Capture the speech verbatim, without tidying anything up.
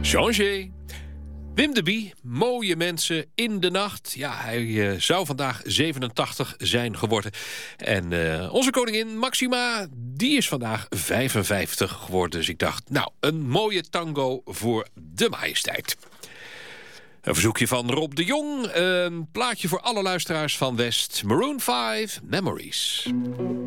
Changer. Wim de Bie, mooie mensen in de nacht. Ja, hij uh, zou vandaag zevenentachtig zijn geworden. En uh, onze koningin Maxima, die is vandaag vijfenvijftig geworden. Dus ik dacht, nou, een mooie tango voor de majesteit. Een verzoekje van Rob de Jong. Een plaatje voor alle luisteraars van West. Maroon vijf, Memories.